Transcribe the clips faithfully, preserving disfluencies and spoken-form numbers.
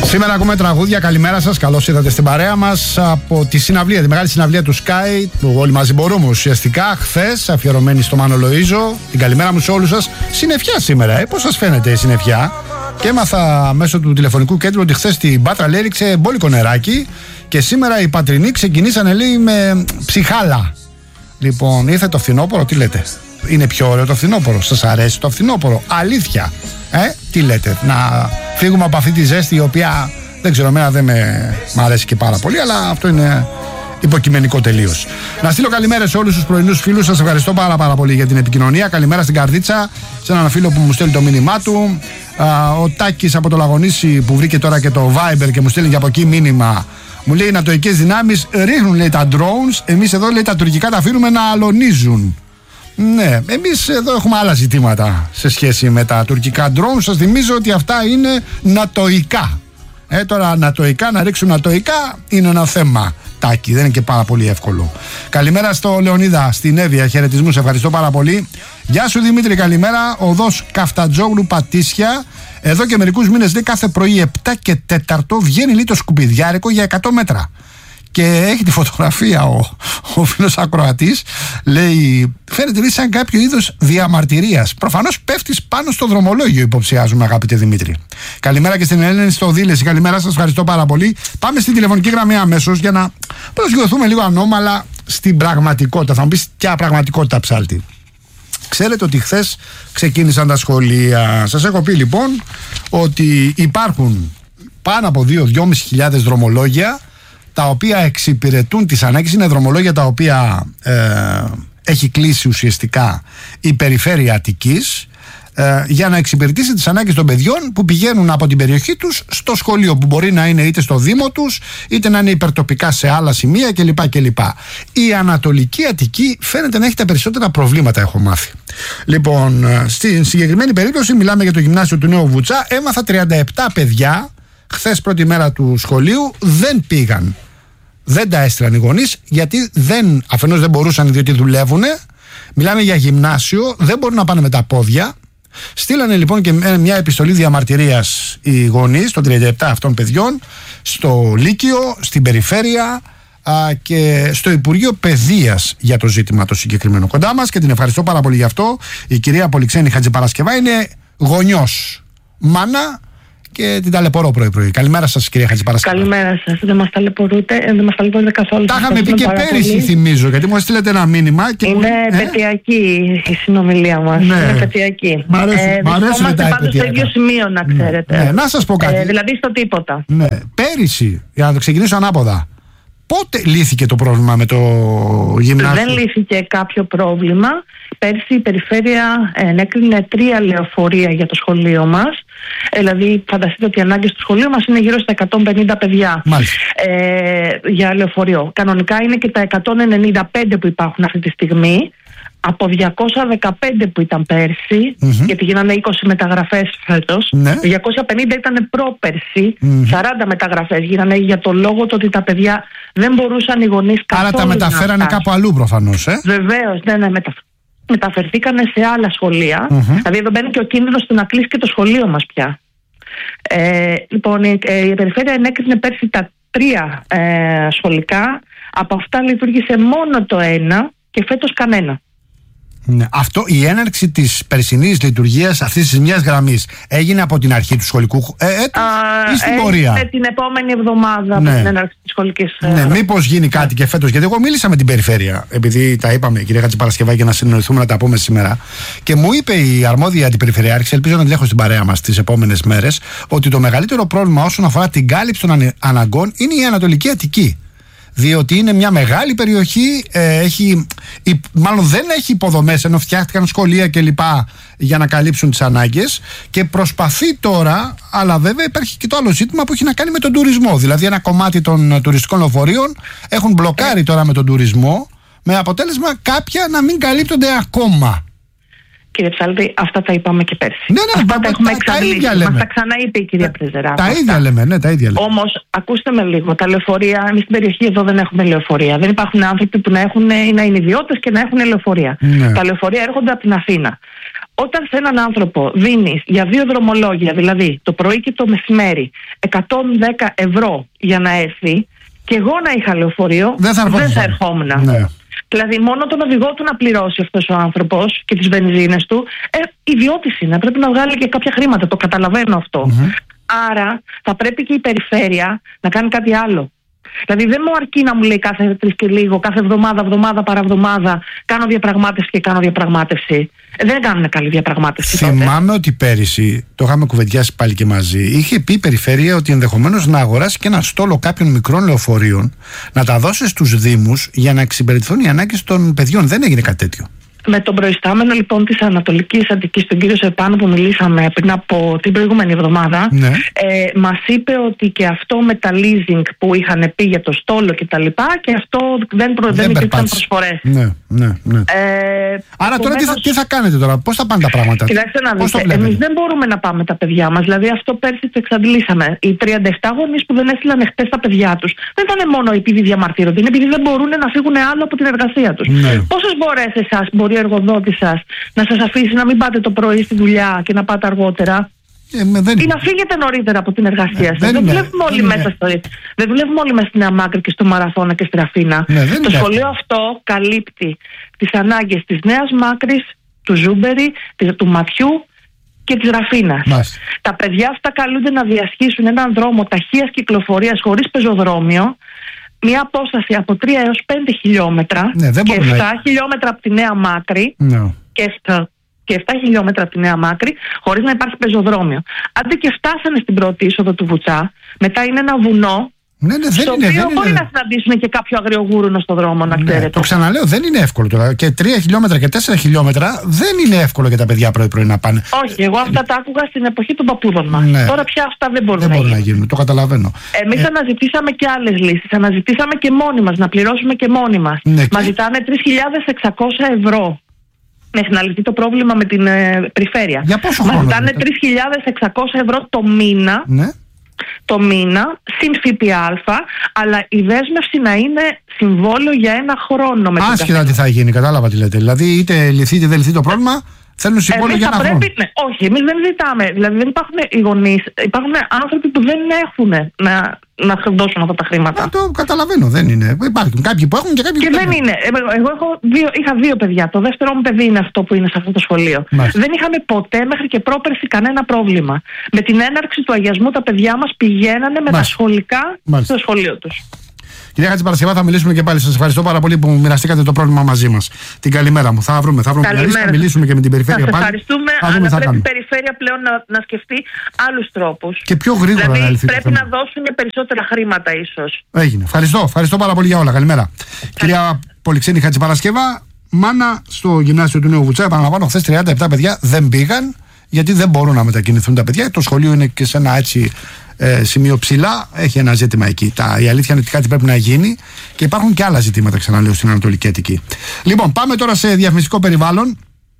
Σήμερα ακούμε τραγούδια. Καλημέρα σας, καλώς ήρθατε στην παρέα μας από τη συναυλία, τη μεγάλη συναυλία του Sky, που όλοι μαζί μπορούμε ουσιαστικά. Χθες, αφιερωμένη στο Μάνο Λοΐζο. Την καλημέρα μου σε όλους σας. Συννεφιά σήμερα, ε, πώς σας φαίνεται η συννεφιά? Και έμαθα μέσω του τηλεφωνικού κέντρου ότι χθες την Πάτρα λέει έριξε μπόλικο νεράκι και σήμερα οι πατρινοί ξεκινήσανε λέει με ψυχάλα. Λοιπόν, ήρθε το φθινόπωρο, τι λέτε? Είναι πιο ωραίο το φθινόπωρο? Σας αρέσει το φθινόπωρο? Αλήθεια, ε, τι λέτε? Να φύγουμε από αυτή τη ζέστη η οποία δεν ξέρω, εμένα δεν με μ' αρέσει και πάρα πολύ, αλλά αυτό είναι υποκειμενικό τελείως. Να στείλω καλημέρα σε όλους τους πρωινούς φίλους. Σας ευχαριστώ πάρα πάρα πολύ για την επικοινωνία. Καλημέρα στην Καρδίτσα, σε έναν φίλο που μου στέλνει το μήνυμά του. Α, ο Τάκης από το Λαγονίσι που βρήκε τώρα και το Viber και μου στέλνει και από εκεί μήνυμα. Μου λέει: οι νατοικές δυνάμεις ρίχνουν λέει τα drones. Εμείς εδώ λέει τα τουρκικά τα αφήνουμε να αλωνίζουν. Ναι, εμείς εδώ έχουμε άλλα ζητήματα σε σχέση με τα τουρκικά drones. Σας θυμίζω ότι αυτά είναι νατοικά. Ε, τώρα νατοικά, να ρίξουν νατοικά είναι ένα θέμα. Τάκη, δεν είναι και πάρα πολύ εύκολο. Καλημέρα στο Λεωνίδα, στην Εύβοια. Χαιρετισμούς, ευχαριστώ πάρα πολύ. Γεια σου Δημήτρη, καλημέρα. Οδός Καφτατζόγλου Πατήσια. Εδώ και μερικούς μήνες λέει κάθε πρωί επτά και τέταρτο βγαίνει λέει το σκουπιδιάρικο για εκατό μέτρα. Και έχει τη φωτογραφία ο, ο φίλος ακροατής. Λέει, φαίνεται λέει σαν κάποιο είδος διαμαρτυρίας. Προφανώς πέφτεις πάνω στο δρομολόγιο, υποψιάζουμε, αγαπητέ Δημήτρη. Καλημέρα και στην Ελένη στο Δήλεση. Καλημέρα σας, ευχαριστώ πάρα πολύ. Πάμε στην τηλεφωνική γραμμή αμέσως για να προσγειωθούμε λίγο ανώμαλα στην πραγματικότητα. Θα μου πεις ποια πραγματικότητα, ψάλτη? Ξέρετε ότι χθες ξεκίνησαν τα σχολεία. Σας έχω πει λοιπόν ότι υπάρχουν πάνω από δύο με δυόμισι χιλιάδες δρομολόγια τα οποία εξυπηρετούν τις ανάγκες. Είναι δρομολόγια τα οποία ε, έχει κλείσει ουσιαστικά η περιφέρεια Αττικής ε, για να εξυπηρετήσει τις ανάγκες των παιδιών που πηγαίνουν από την περιοχή τους στο σχολείο, που μπορεί να είναι είτε στο Δήμο τους είτε να είναι υπερτοπικά σε άλλα σημεία κλπ. κλπ. Η Ανατολική Αττική φαίνεται να έχει τα περισσότερα προβλήματα, έχω μάθει. Λοιπόν, στην συγκεκριμένη περίπτωση μιλάμε για το γυμνάσιο του Νέου Βουτσά. Έμαθα τριάντα επτά παιδιά χθες πρώτη μέρα του σχολείου δεν πήγαν. Δεν τα έστειλαν οι γονείς, γιατί δεν, αφενός δεν μπορούσαν διότι δουλεύουν. Μιλάμε για γυμνάσιο, δεν μπορούν να πάνε με τα πόδια. Στείλανε λοιπόν και μια επιστολή διαμαρτυρίας οι γονείς των τριάντα επτά αυτών παιδιών στο Λύκειο, στην περιφέρεια α, και στο Υπουργείο Παιδείας για το ζήτημα το συγκεκριμένο. Κοντά μας, και την ευχαριστώ πάρα πολύ γι' αυτό, η κυρία Πολυξένη Χατζηπαρασκευά, είναι γονιός, μάνα, και την ταλαιπωρώ πρωί-πρωί. Καλημέρα σας, κυρία Χατζηπαρασκευά. Καλημέρα σας. Δεν μας ταλαιπωρείτε, δεν μας ταλαιπωρείτε καθόλου. Τα είχαμε πει και πέρυσι, πολύ. Θυμίζω, γιατί μου έστειλετε ένα μήνυμα. Και είναι μου... επαιτειακή η συνομιλία μας. Ναι. Είναι επαιτειακή. Μ' αρέσουν, ε, μ' αρέσουν τα πάντως στο ίδιο σημείο, να ξέρετε. Ναι. Ναι. Να σας πω κάτι. Ε, δηλαδή στο τίποτα. Ναι. Πέρυσι, για να το ξεκινήσω ανάποδα, πότε λύθηκε το πρόβλημα με το γυμνάσιο? Δεν λύθηκε κάποιο πρόβλημα. Πέρσι η περιφέρεια ενέκρινε τρία λεωφορεία για το σχολείο μας. Δηλαδή, φανταστείτε ότι οι ανάγκες του σχολείου μας είναι γύρω στα εκατόν πενήντα παιδιά ε, για λεωφορείο. Κανονικά είναι και τα εκατόν ενενήντα πέντε που υπάρχουν αυτή τη στιγμή, από διακόσια δεκαπέντε που ήταν πέρσι, mm-hmm. γιατί γίνανε είκοσι μεταγραφές φέτος. Mm-hmm. διακόσια πενήντα ήταν πρόπερσι, mm-hmm. σαράντα μεταγραφές γίνανε για το λόγο το ότι τα παιδιά δεν μπορούσαν οι γονείς καθόλου. Άρα τα μεταφέρανε κάπου αλλού προφανώς, ε? Βεβαίως, ναι, ναι, μεταφέρανε. Μεταφερθήκανε σε άλλα σχολεία. Mm-hmm. Δηλαδή εδώ μπαίνει και ο κίνδυνος του να κλείσει και το σχολείο μας πια. Ε, λοιπόν, η, η περιφέρεια ενέκρινε πέρσι τα τρία ε, σχολικά. Από αυτά λειτουργήσε μόνο το ένα και φέτος κανένα. Ναι. Αυτό, η έναρξη της περσινής λειτουργίας αυτής της μιας γραμμής έγινε από την αρχή του σχολικού ε, έτους Α, ή στην πορεία? Έγινε την επόμενη εβδομάδα, ναι, από την έναρξη της σχολικής. Ναι, μήπως γίνει κάτι και φέτος? Γιατί εγώ μίλησα με την περιφέρεια, επειδή τα είπαμε, κυρία Χατζηπαρασκευά, για να συνοηθούμε να τα πούμε σήμερα. Και μου είπε η αρμόδια αντιπεριφερειάρχης, ελπίζω να την έχω στην παρέα μας τις επόμενες μέρες, ότι το μεγαλύτερο πρόβλημα όσον αφορά την κάλυψη των αναγκών είναι η Ανατολική Αττική. Διότι είναι μια μεγάλη περιοχή, ε, έχει, μάλλον δεν έχει υποδομές, ενώ φτιάχτηκαν σχολεία κλπ. Για να καλύψουν τις ανάγκες, και προσπαθεί τώρα, αλλά βέβαια υπάρχει και το άλλο ζήτημα που έχει να κάνει με τον τουρισμό. Δηλαδή ένα κομμάτι των τουριστικών λεωφορείων έχουν μπλοκάρει τώρα με τον τουρισμό, με αποτέλεσμα κάποια να μην καλύπτονται ακόμα. Κύριε Ψάλτη, αυτά τα είπαμε και πέρσι. Ναι, ναι, αυτά τα, τα έχουμε εξαντλήσει. Μας τα ξαναείπε η κυρία Πρεζερά. Τα ίδια λέμε, ναι, τα ίδια λέμε. Όμως, ακούστε με λίγο, τα λεωφορεία, εμείς στην περιοχή εδώ δεν έχουμε λεωφορεία. Δεν υπάρχουν άνθρωποι που να, έχουν, να είναι ιδιώτες και να έχουν λεωφορεία. Ναι. Τα λεωφορεία έρχονται από την Αθήνα. Όταν σε έναν άνθρωπο δίνεις για δύο δρομολόγια, δηλαδή το πρωί και το μεσημέρι, εκατόν δέκα ευρώ για να έρθει, και εγώ να είχα λεωφορείο, δεν θα, δεν θα ερχόμουν. Ναι. Δηλαδή, μόνο τον οδηγό του να πληρώσει αυτός ο άνθρωπος και τις βενζίνες του, ε, ιδιώτης είναι. Πρέπει να βγάλει και κάποια χρήματα. Το καταλαβαίνω αυτό. Mm-hmm. Άρα, θα πρέπει και η περιφέρεια να κάνει κάτι άλλο. Δηλαδή, δεν μου αρκεί να μου λέει κάθε τρεις και λίγο, κάθε εβδομάδα, εβδομάδα παραβδομάδα, κάνω διαπραγμάτευση και κάνω διαπραγμάτευση. Δεν κάνουν καλή διαπραγμάτευση. Θυμάμαι τότε. ότι πέρυσι, το είχαμε κουβεντιάσει πάλι και μαζί, είχε πει η περιφέρεια ότι ενδεχομένως να αγοράσει και ένα στόλο κάποιων μικρών λεωφορείων, να τα δώσει στους Δήμους για να εξυπηρετηθούν οι ανάγκες των παιδιών. Δεν έγινε κάτι τέτοιο. Με τον προϊστάμενο λοιπόν της Ανατολικής Αττικής, τον κύριο Σεπάνο, που μιλήσαμε πριν από την προηγούμενη εβδομάδα, ναι. ε, μας είπε ότι και αυτό με τα leasing που είχαν πει για το στόλο και τα λοιπά, και αυτό δεν, προ, δεν, δεν υπήρξαν προσφορές. Ναι, ναι, ναι. Ε, Άρα τώρα τι θα, τι θα κάνετε τώρα, πώς θα πάνε τα πράγματα? Κοιτάξτε να δείτε, εμείς δεν μπορούμε να πάμε τα παιδιά μας, δηλαδή αυτό πέρσι το εξαντλήσαμε. Οι τριάντα επτά γονείς που δεν έστειλαν χτες τα παιδιά τους, δεν ήταν μόνο επειδή διαμαρτύρονται, είναι επειδή δεν μπορούν να φύγουν άλλο από την εργασία τους. Ναι. Πόσες φορές εσάς μπορεί ο εργοδότης σας να σας αφήσει να μην πάτε το πρωί στη δουλειά και να πάτε αργότερα? Ε, δεν... Ή να φύγετε νωρίτερα από την εργασία σας. Δεν, δεν, δουλεύουμε όλοι δεν, μέσα στο... δεν δουλεύουμε όλοι μέσα στην Νέα Μάκρη και στο Μαραθώνα και στη Ραφίνα. Ναι, το σχολείο είναι. Αυτό καλύπτει τις ανάγκες της Νέας Μάκρης, του Ζούμπερη, του Ματιού και της Ραφίνας. Μάλιστα. Τα παιδιά αυτά καλούνται να διασχίσουν έναν δρόμο ταχείας κυκλοφορίας χωρίς πεζοδρόμιο, μια απόσταση από τρία έως πέντε χιλιόμετρα, ναι, και επτά να... χιλιόμετρα από τη Νέα Μάκρη, ναι. και, επτά, και επτά χιλιόμετρα από τη Νέα Μάκρη, χωρίς να υπάρχει πεζοδρόμιο. Άντε και φτάσανε στην πρώτη είσοδο του Βουτσά, μετά είναι ένα βουνό, ναι, ναι, στο είναι, οποίο μπορεί είναι. να συναντήσουν και κάποιο αγριογούρουνο στον δρόμο, να ξέρετε. Ναι, το ξαναλέω, δεν είναι εύκολο τώρα. Και τρία χιλιόμετρα και τέσσερα χιλιόμετρα δεν είναι εύκολο για τα παιδιά πρωί-πρωί να πάνε. Όχι, εγώ αυτά τα άκουγα στην εποχή των παππούδων μας. Ναι. Τώρα πια αυτά δεν μπορούν, δεν να, μπορούν γίνουν. να γίνουν. Το καταλαβαίνω. Εμείς ε... αναζητήσαμε και άλλες λύσεις. Αναζητήσαμε και μόνοι μας, να πληρώσουμε και μόνοι μας. Ναι, μας και... ζητάνε τρεις χιλιάδες εξακόσια ευρώ. Μέχρι να λυθεί το πρόβλημα με την ε, περιφέρεια. Για πόσο μας ζητάνε τρεις χιλιάδες εξακόσια ευρώ το μήνα. Ναι. Το μήνα, συν ΦΠΑ, αλλά η δέσμευση να είναι συμβόλαιο για ένα χρόνο. Με άσχετα τι θα γίνει, κατάλαβα τι λέτε. Δηλαδή, είτε λυθεί είτε δεν λυθεί το πρόβλημα, θέλουν συμβόλαιο για ένα πρέπει, χρόνο. Ναι, όχι, εμείς δεν ζητάμε. Δηλαδή, δεν υπάρχουν οι γονείς, υπάρχουν άνθρωποι που δεν έχουν να, να δώσουν αυτά τα χρήματα. Ε, το καταλαβαίνω, δεν είναι. Υπάρχουν κάποιοι που έχουν και κάποιοι και που δεν είναι. Εγώ έχω δύο, είχα δύο παιδιά. Το δεύτερο μου παιδί είναι αυτό που είναι σε αυτό το σχολείο. Μάλιστα. Δεν είχαμε ποτέ μέχρι και πρόπερση κανένα πρόβλημα. Με την έναρξη του αγιασμού τα παιδιά μας πηγαίνανε με Μάλιστα. τα σχολικά Μάλιστα. στο σχολείο τους. Κυρία Χατζηπαρασκευά, θα μιλήσουμε και πάλι. Σας ευχαριστώ πάρα πολύ που μοιραστήκατε το πρόβλημα μαζί μας. Την καλημέρα μου. Θα βρούμε, θα βρούμε μια λύση, θα μιλήσουμε και με την περιφέρεια σας πάλι. Ευχαριστούμε. Αλλά θα πρέπει η περιφέρεια πλέον να, να σκεφτεί άλλους τρόπους. Και πιο γρήγορα δηλαδή, να λυθεί. Πρέπει να δώσουν περισσότερα χρήματα, ίσως. Έγινε. Ευχαριστώ. Ευχαριστώ πάρα πολύ για όλα. Καλημέρα. Κυρία Πολυξένη Χατζηπαρασκευά, μάνα στο γυμνάσιο του Νέου Βουτσά. Επαναλαμβάνω, χθες τριάντα επτά παιδιά δεν πήγαν, γιατί δεν μπορούν να μετακινηθούν τα παιδιά. Το σχολείο είναι και σε ένα έτσι. Ε, σημείο ψηλά, έχει ένα ζήτημα εκεί. Τα, η αλήθεια είναι ότι κάτι πρέπει να γίνει και υπάρχουν και άλλα ζητήματα, ξαναλέω, στην Ανατολική Αττική. Λοιπόν, πάμε τώρα σε διαφημιστικό περιβάλλον.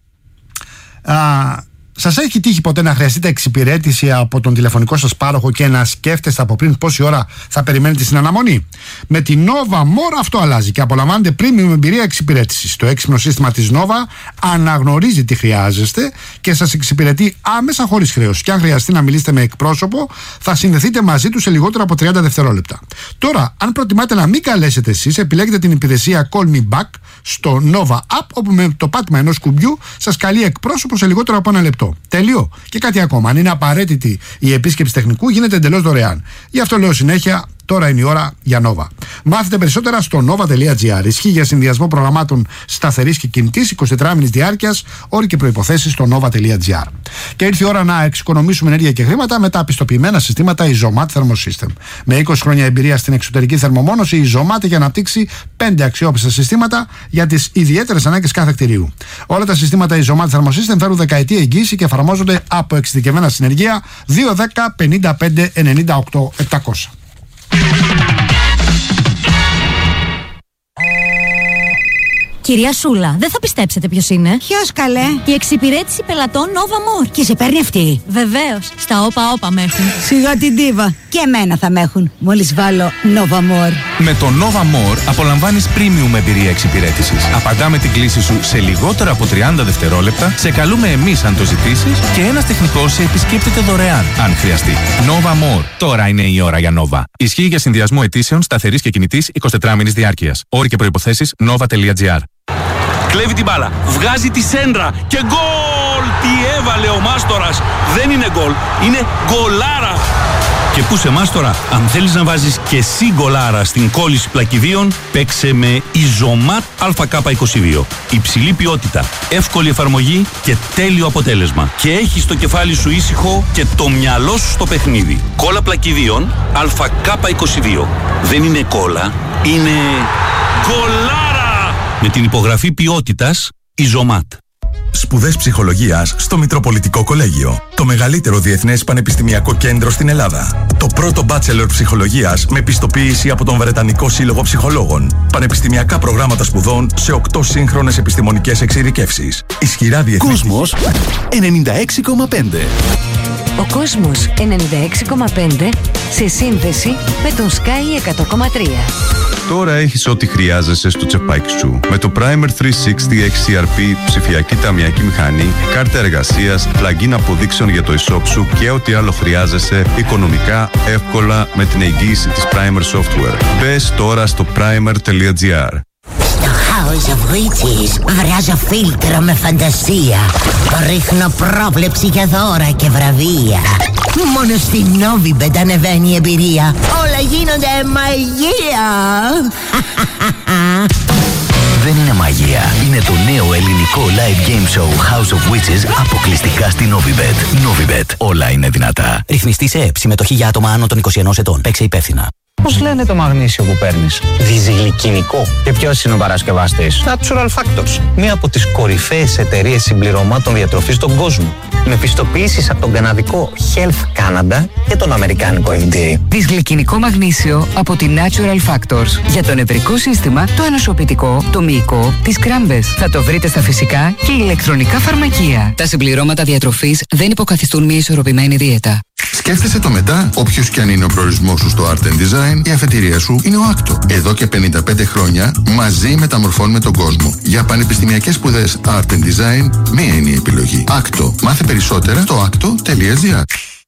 Α, σας έχει τύχει ποτέ να χρειαστείτε εξυπηρέτηση από τον τηλεφωνικό σας πάροχο και να σκέφτεστε από πριν πόση ώρα θα περιμένετε στην αναμονή? Με την Nova More αυτό αλλάζει και απολαμβάνετε premium εμπειρία εξυπηρέτησης. Το έξυπνο σύστημα της Nova αναγνωρίζει τι χρειάζεστε και σας εξυπηρετεί άμεσα χωρίς χρέος. Και αν χρειαστεί να μιλήσετε με εκπρόσωπο, θα συνδεθείτε μαζί του σε λιγότερο από τριάντα δευτερόλεπτα. Τώρα, αν προτιμάτε να μην καλέσετε εσείς, επιλέγετε την υπηρεσία Call Me Back στο Nova App, όπου με το πάτημα ενός κουμπιού σας καλεί εκπρόσωπο σε λιγότερο από ένα λεπτό. Τέλειο. Και κάτι ακόμα. Αν είναι απαραίτητη η επίσκεψη τεχνικού, γίνεται εντελώς δωρεάν. Γι' αυτό λέω συνέχεια, τώρα είναι η ώρα για Nova. Μάθετε περισσότερα στο nova τελεία gr. Ισχύει για συνδυασμό προγραμμάτων σταθερής και κινητής εικοσιτετράωρης διάρκειας, όροι και προϋποθέσεις στο nova τελεία gr. Και ήρθε η ώρα να εξοικονομήσουμε ενέργεια και χρήματα με τα πιστοποιημένα συστήματα Isomat Thermosystem. Με είκοσι χρόνια εμπειρία στην εξωτερική θερμομόνωση, η Isomat έχει αναπτύξει πέντε αξιόπιστα συστήματα για τις ιδιαίτερες ανάγκες κάθε κτηρίου. Όλα τα συστήματα Isomat Thermosystem φέρουν δεκαετή εγγύηση και εφαρμόζονται από εξειδικευμένα συνεργεία δύο δέκα πενήντα πέντε ενενήντα οκτώ επτακόσια. Κυρία Σούλα, δεν θα πιστέψετε ποιος είναι. Ποιος καλέ? Η εξυπηρέτηση πελατών Nova More. Και σε παίρνει αυτή? Βεβαίως, στα όπα όπα με έχουν. Σιγά την τίβα. Και εμένα θα με έχουν, μόλις βάλω Nova More. Με το Nova More απολαμβάνεις premium εμπειρία εξυπηρέτησης. Απαντάμε την κλήση σου σε λιγότερα από τριάντα δευτερόλεπτα, σε καλούμε εμείς αν το ζητήσεις και ένας τεχνικός σε επισκέπτεται δωρεάν αν χρειαστεί. Nova More. Τώρα είναι η ώρα για Nova. Ισχύει για συνδυασμό αιτήσεων σταθερής και κινητής εικοσιτετράωρης διάρκειας. Όροι και προϋποθέσεις nova τελεία gr. Κλέβει την μπάλα, βγάζει τη σέντρα και γκολ! Τι έβαλε ο Μάστορας! Δεν είναι γκολ, είναι γκολάρα! Και πού σε Μάστορα, αν θέλεις να βάζεις και εσύ γκολάρα στην κόλληση πλακιδίων, παίξε με Ιζωμάτ Α Κ είκοσι δύο. Υψηλή ποιότητα, εύκολη εφαρμογή και τέλειο αποτέλεσμα. Και έχεις το κεφάλι σου ήσυχο και το μυαλό σου στο παιχνίδι. Κόλλα πλακιδίων Α Κ είκοσι δύο. Δεν είναι κόλλα, είναι γκολάρα! Με την υπογραφή ποιότητας Ιζωμάτ. Σπουδές ψυχολογίας στο Μητροπολιτικό Κολέγιο. Το μεγαλύτερο διεθνές πανεπιστημιακό κέντρο στην Ελλάδα. Το πρώτο bachelor ψυχολογίας με πιστοποίηση από τον Βρετανικό Σύλλογο Ψυχολόγων. Πανεπιστημιακά προγράμματα σπουδών σε οκτώ σύγχρονες επιστημονικές εξειδικεύσεις. Ισχυρά διεθνή. Κόσμος ενενήντα έξι κόμμα πέντε. Ο Κόσμος ενενήντα έξι κόμμα πέντε σε σύνδεση με τον Sky εκατό κόμμα τρία. Τώρα έχεις ό,τι χρειάζεσαι στο τσεπάκι σου. Με το Primer τριακόσια εξήντα εξ σι αρ πι, ψηφιακή ταμιακή μηχανή, κάρτα εργασίας, plugin αποδείξεων για το e-shop σου και ό,τι άλλο χρειάζεσαι οικονομικά, εύκολα με την εγγύηση της Primer Software. Μπες τώρα στο primer τελεία gr. Στο House of Witches βράζω φίλτρο με φαντασία. Ρίχνω πρόβλεψη για δώρα και βραβεία. Μόνο στην Novibet ανεβαίνει η εμπειρία. Όλα γίνονται μαγεία. Δεν είναι μαγεία. Είναι το νέο ελληνικό live game show House of Witches αποκλειστικά στη Novibet. Novibet. Όλα είναι δυνατά. Ρυθμιστή σε ΕΕΠ. Συμμετοχή για άτομα άνω των είκοσι ενός ετών. Παίξε υπεύθυνα. Πώς λένε το μαγνήσιο που παίρνεις? Διζυγλυκινικό. Και ποιος είναι ο παρασκευαστής? Natural Factors. Μία από τις κορυφαίες εταιρείες συμπληρωμάτων διατροφής στον κόσμο. Με πιστοποιήσεις από τον καναδικό Health Canada και τον αμερικάνικο εφ ντι έι. Δυσγλυκινικό μαγνήσιο από τη Natural Factors. Για το νευρικό σύστημα, το ενωσοποιητικό, το μυϊκό, τις κράμπες. Θα το βρείτε στα φυσικά και ηλεκτρονικά φαρμακεία. Τα συμπληρώματα διατροφής δεν υποκαθιστούν μια ισορροπημένη δίαιτα. Σκέφτεσαι το μετά, όποιος και αν είναι ο προορισμός σου στο Art and Design, η αφετηρία σου είναι ο άκτο. Εδώ και πενήντα πέντε χρόνια μαζί μεταμορφώνουμε τον κόσμο. Για πανεπιστημιακές σπουδές Art and Design, μία είναι η επιλογή. άκτο. Μάθε περισσότερα στο άκτο τελεία gr.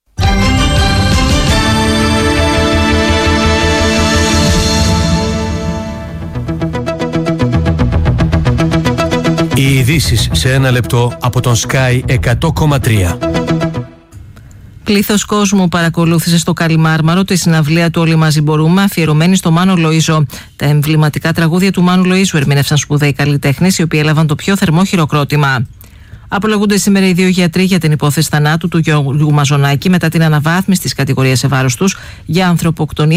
Οι ειδήσεις σε ένα λεπτό από τον Sky εκατό κόμμα τρία. Πλήθος κόσμου παρακολούθησε στο Καλιμάρμαρο τη συναυλία του Όλοι Μαζί Μπορούμε, αφιερωμένη στο Μάνο Λοΐζο. Τα εμβληματικά τραγούδια του Μάνου Λοΐζου ερμήνευσαν σπουδαίοι καλλιτέχνες, οι οποίοι έλαβαν το πιο θερμό χειροκρότημα. Απολογούνται σήμερα οι δύο γιατροί για την υπόθεση θανάτου του Γιώργου Μαζονάκη μετά την αναβάθμιση της κατηγορίας σε βάρος τους για ανθρωποκτονία